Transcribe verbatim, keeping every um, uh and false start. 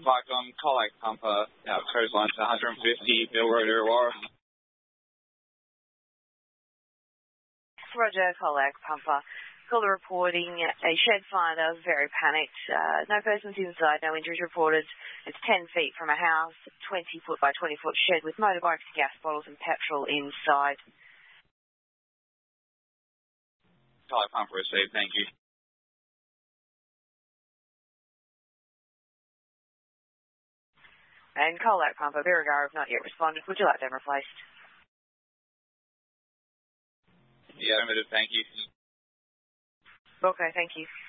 Parked on Colac Pumper, out coastline to one fifty, Bill Road, Illawarra. Roger, Colac Pumper. Caller reporting a shed fire. They were very panicked. Uh, no persons inside, no injuries reported. It's ten feet from a house, twenty foot by twenty foot shed with motorbikes, gas bottles and petrol inside. Colac Pumper received, thank you. And Colac Pumper, Birregurra have not yet responded. Would you like them replaced? Yeah, limited, thank you. Okay, thank you.